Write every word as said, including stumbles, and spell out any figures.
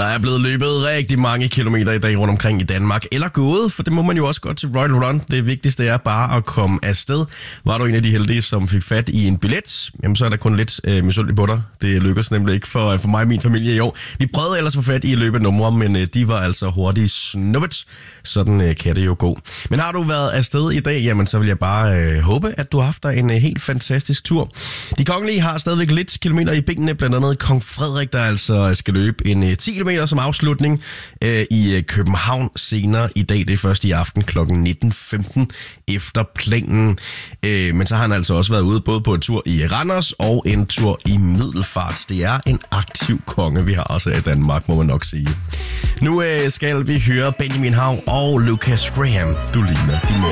Der er blevet løbet rigtig mange kilometer i dag rundt omkring i Danmark. Eller gået, for det må man jo også godt til Royal Run. Det vigtigste er bare at komme afsted. Var du en af de heldige, som fik fat i en billet, jamen så er der kun lidt øh, misundelig på dig. Det lykkedes nemlig ikke for, for mig og min familie i år. Vi prøvede ellers at få fat i løbenumre, men øh, de var altså hurtigt snuppet. Sådan øh, kan det jo gå. Men har du været afsted i dag, jamen så vil jeg bare øh, håbe, at du har haft dig en øh, helt fantastisk tur. De kongelige har stadigvæk lidt kilometer i benene, blandt andet kong Frederik, der altså skal løbe en øh, ti kilometer som afslutning øh, i øh, København senere i dag. Det er først i aften klokken nitten femten efter planen. Øh, men så har han altså også været ude både på en tur i Randers og en tur i Middelfart. Det er en aktiv konge, vi har også i Danmark, må man nok sige. Nu øh, skal vi høre Benjamin Hav og Lucas Graham. Du ligner din mor.